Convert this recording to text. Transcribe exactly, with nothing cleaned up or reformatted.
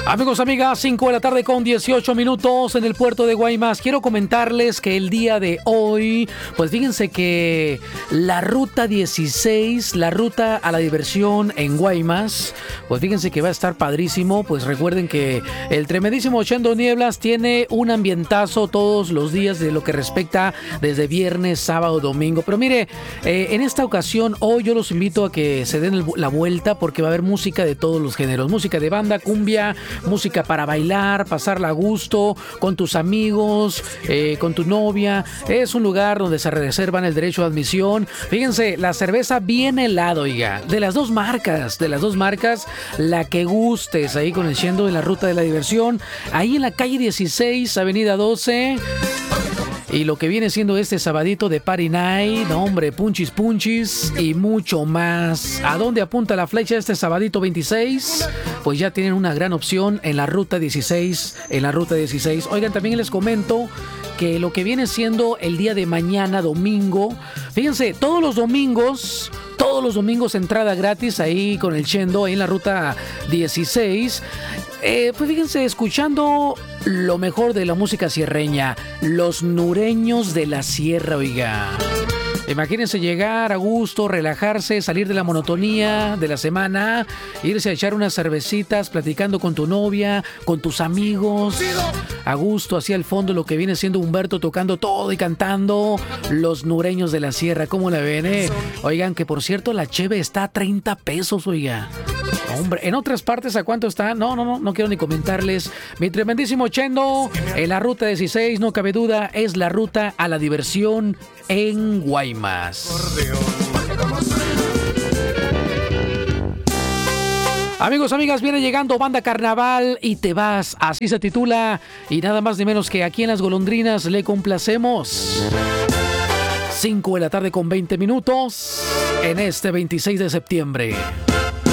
Amigos, amigas, cinco de la tarde con dieciocho minutos en el puerto de Guaymas. Quiero comentarles que el día de hoy, pues fíjense que la ruta dieciséis, la ruta a la diversión en Guaymas, pues fíjense que va a estar padrísimo. Pues recuerden que el tremendísimo Chendo Nieblas tiene un ambientazo todos los días de lo que respecta desde viernes, sábado, domingo. Pero mire, eh, en esta ocasión, hoy yo los invito a que se den el, la vuelta porque va a haber música de todos los géneros. Música de banda, cumbia, música para bailar, pasarla a gusto, con tus amigos, eh, con tu novia. Es un lugar donde se reservan el derecho de admisión. Fíjense, la cerveza bien helada, oiga, de las dos marcas, de las dos marcas, la que gustes, ahí con el Chendo en la ruta de la diversión, ahí en la calle dieciséis, avenida doce. Y lo que viene siendo este sabadito de Party Night, no, hombre, punchis punchis y mucho más. ¿A dónde apunta la flecha este sabadito veintiséis? Pues ya tienen una gran opción en la ruta dieciséis, en la ruta dieciséis. Oigan, también les comento que lo que viene siendo el día de mañana, domingo, fíjense, todos los domingos... Todos los domingos entrada gratis ahí con el Chendo en la ruta dieciséis. Eh, pues fíjense, escuchando lo mejor de la música sierreña, los nureños de la sierra, oiga. Imagínense llegar a gusto, relajarse, salir de la monotonía de la semana, irse a echar unas cervecitas, platicando con tu novia, con tus amigos, a gusto, hacia el fondo lo que viene siendo Humberto tocando todo y cantando, los nureños de la sierra. ¿Cómo la ven, eh? Oigan, que por cierto la cheve está a treinta pesos, oiga. Hombre, en otras partes, ¿a cuánto está? No, no, no, no quiero ni comentarles. Mi tremendísimo Chendo, en la ruta dieciséis, no cabe duda, es la ruta a la diversión en Guaymas. Amigos, amigas, viene llegando Banda Carnaval y te vas, así se titula, y nada más ni menos que aquí en Las Golondrinas le complacemos. cinco de la tarde con veinte minutos en este veintiséis de septiembre.